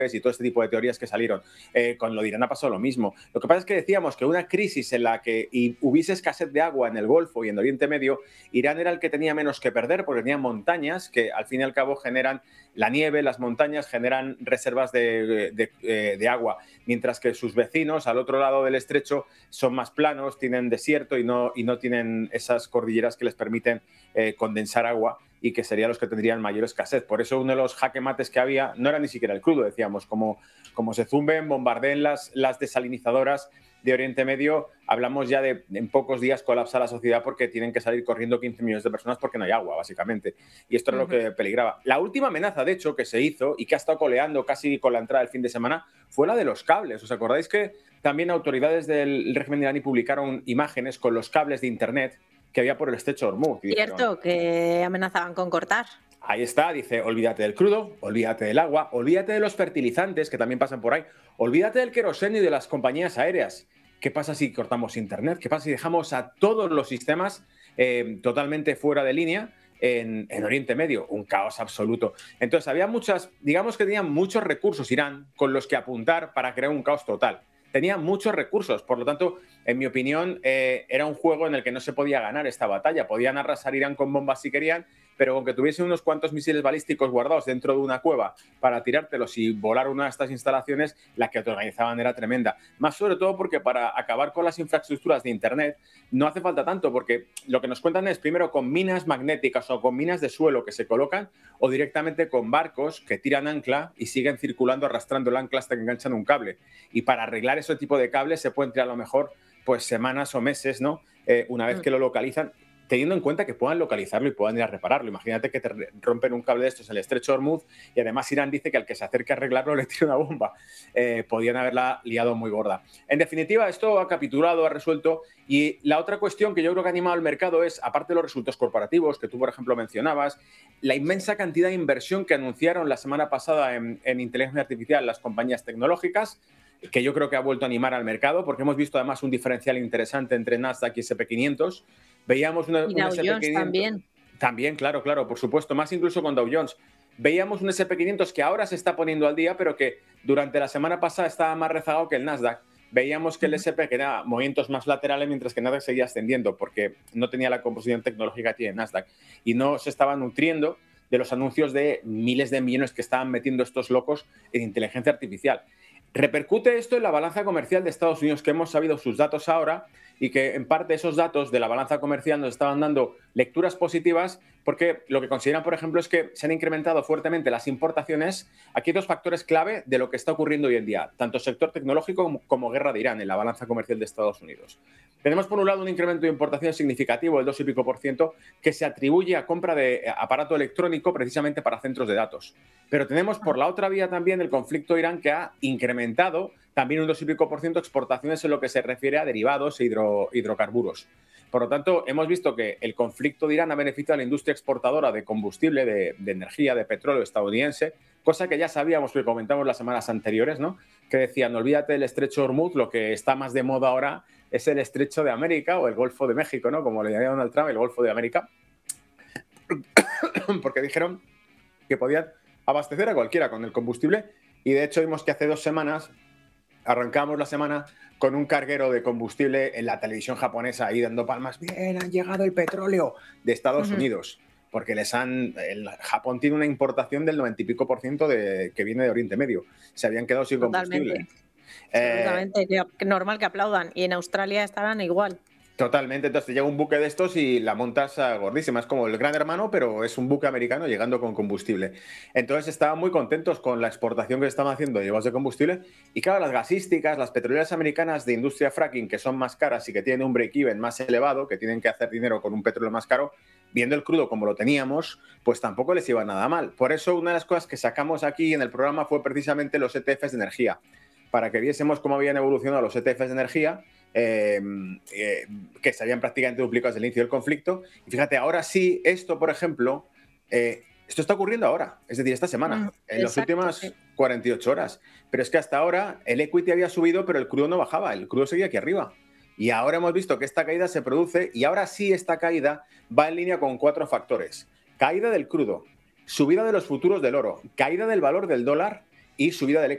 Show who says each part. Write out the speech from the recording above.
Speaker 1: y todo este tipo de teorías que salieron. Con lo de Irán ha pasado lo mismo. Lo que pasa es que decíamos que una crisis en la que hubiese escasez de agua en el Golfo y en Oriente Medio, Irán era el que tenía menos que perder porque tenía montañas que al fin y al cabo generan la nieve, las montañas generan reservas de agua, mientras que sus vecinos al otro lado del estrecho son más planos, tienen desierto y no tienen esas cordilleras que les permiten condensar agua y que serían los que tendrían mayor escasez. Por eso uno de los jaque mates que había no era ni siquiera el crudo, decíamos, como se zumben, bombardeen las desalinizadoras de Oriente Medio, hablamos ya de en pocos días colapsa la sociedad porque tienen que salir corriendo 15 millones de personas porque no hay agua, básicamente. Y esto era lo que peligraba. La última amenaza, de hecho, que se hizo y que ha estado coleando casi con la entrada del fin de semana fue la de los cables. ¿Os acordáis que también autoridades del régimen iraní publicaron imágenes con los cables de Internet que había por el estrecho de Hormuz?
Speaker 2: Cierto, que amenazaban con cortar.
Speaker 1: Ahí está, dice, olvídate del crudo, olvídate del agua, olvídate de los fertilizantes que también pasan por ahí, olvídate del queroseno y de las compañías aéreas. ¿Qué pasa si cortamos Internet? ¿Qué pasa si dejamos a todos los sistemas totalmente fuera de línea en Oriente Medio? Un caos absoluto. Entonces, había digamos que tenían muchos recursos Irán con los que apuntar para crear un caos total. Tenía muchos recursos, por lo tanto, en mi opinión, era un juego en el que no se podía ganar esta batalla. Podían arrasar Irán con bombas si querían, pero con que tuviesen unos cuantos misiles balísticos guardados dentro de una cueva para tirártelos y volar una de estas instalaciones, la que te organizaban era tremenda. Más sobre todo porque para acabar con las infraestructuras de Internet no hace falta tanto, porque lo que nos cuentan es primero con minas magnéticas o con minas de suelo que se colocan o directamente con barcos que tiran ancla y siguen circulando arrastrando el ancla hasta que enganchan un cable. Y para arreglar ese tipo de cables se pueden tirar a lo mejor pues semanas o meses, ¿no? Una vez que lo localizan, teniendo en cuenta que puedan localizarlo y puedan ir a repararlo. Imagínate que te rompen un cable de estos en el estrecho de Hormuz y además Irán dice que al que se acerque a arreglarlo le tira una bomba. Podían haberla liado muy gorda. En definitiva, esto ha capitulado, ha resuelto. Y la otra cuestión que yo creo que ha animado al mercado es, aparte de los resultados corporativos que tú, por ejemplo, mencionabas, la inmensa cantidad de inversión que anunciaron la semana pasada en inteligencia artificial las compañías tecnológicas, que yo creo que ha vuelto a animar al mercado, porque hemos visto además un diferencial interesante entre Nasdaq y S&P500. Veíamos un
Speaker 2: S&P500 también.
Speaker 1: También, claro, por supuesto, más incluso con Dow Jones. Veíamos un S&P500 que ahora se está poniendo al día, pero que durante la semana pasada estaba más rezagado que el Nasdaq. Veíamos que el S&P tenía movimientos más laterales, mientras que Nasdaq seguía ascendiendo, porque no tenía la composición tecnológica que tiene Nasdaq. Y no se estaba nutriendo de los anuncios de miles de millones que estaban metiendo estos locos en inteligencia artificial. Repercute esto en la balanza comercial de Estados Unidos, que hemos sabido sus datos ahora y que en parte esos datos de la balanza comercial nos estaban dando lecturas positivas porque lo que consideran, por ejemplo, es que se han incrementado fuertemente las importaciones. Aquí hay dos factores clave de lo que está ocurriendo hoy en día, tanto sector tecnológico como guerra de Irán en la balanza comercial de Estados Unidos. Tenemos, por un lado, un incremento de importaciones significativo, el 2 y pico %, que se atribuye a compra de aparato electrónico precisamente para centros de datos. Pero tenemos por la otra vía también el conflicto de Irán, que ha incrementado también un 2 y pico % exportaciones en lo que se refiere a derivados e hidrocarburos. Por lo tanto, hemos visto que el conflicto de Irán ha beneficiado a la industria exportadora de combustible, de energía, de petróleo estadounidense, cosa que ya sabíamos, que comentamos las semanas anteriores, ¿no? Que decían, olvídate del estrecho de Hormuz, lo que está más de moda ahora es el estrecho de América o el Golfo de México, ¿no? Como le llamaba Donald Trump, el Golfo de América, porque dijeron que podían abastecer a cualquiera con el combustible y de hecho vimos que hace 2 semanas arrancamos la semana con un carguero de combustible en la televisión japonesa ahí dando palmas. Bien, han llegado el petróleo de Estados Unidos, porque Japón tiene una importación del 90 y pico % que viene de Oriente Medio. Se habían quedado sin combustible.
Speaker 2: Absolutamente, normal que aplaudan. Y en Australia estarán igual.
Speaker 1: Totalmente, entonces te llega un buque de estos y la montas gordísima. Es como el Gran Hermano, pero es un buque americano llegando con combustible. Entonces estaban muy contentos con la exportación que estaban haciendo de llevados de combustible. Y claro, las gasísticas, las petroleras americanas de industria fracking, que son más caras y que tienen un break-even más elevado, que tienen que hacer dinero con un petróleo más caro, viendo el crudo como lo teníamos, pues tampoco les iba nada mal. Por eso una de las cosas que sacamos aquí en el programa fue precisamente los ETFs de energía, para que viésemos cómo habían evolucionado los ETFs de energía, que se habían prácticamente duplicado desde el inicio del conflicto. Y fíjate, ahora sí, esto, por ejemplo, esto está ocurriendo ahora, es decir, esta semana, en las últimas 48 horas. Pero es que hasta ahora el equity había subido, pero el crudo no bajaba, el crudo seguía aquí arriba. Y ahora hemos visto que esta caída se produce y ahora sí esta caída va en línea con 4 factores. Caída del crudo, subida de los futuros del oro, caída del valor del dólar y subida del